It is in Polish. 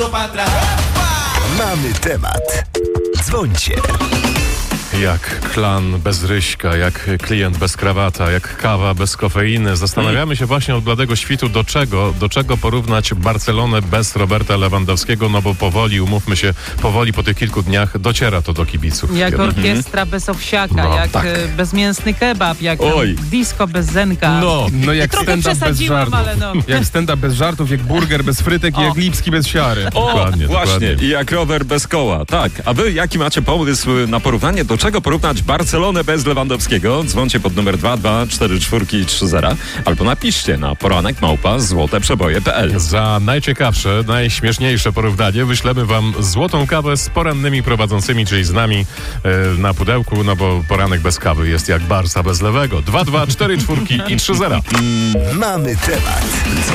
Mamy temat. Dzwońcie. Jak klan bez Ryśka, jak klient bez krawata, jak kawa bez kofeiny. Zastanawiamy się właśnie od bladego świtu, do czego porównać Barcelonę bez Roberta Lewandowskiego, no bo powoli, umówmy się, powoli po tych kilku dniach dociera to do kibiców. Jak orkiestra bez owsiaka, No, jak tak. bezmięsny kebab, jak disco bez zenka. No jak Trochę stand-up bez przesadziłam, żartów. ale no. Jak stand-up bez żartów, jak burger bez frytek i jak Lipski bez siary. Dokładnie, Właśnie. dokładnie. I jak rower bez koła. Tak. A wy jaki macie pomysł na porównanie? Do czego porównać Barcelonę bez Lewandowskiego? Dzwoncie pod numer 2244330 albo napiszcie na poranek@złoteprzeboje.pl. Za najciekawsze, najśmieszniejsze porównanie wyślemy wam złotą kawę z porannymi prowadzącymi, czyli z nami na pudełku, no bo poranek bez kawy jest jak Barca bez lewego. 2244330. Mamy temat.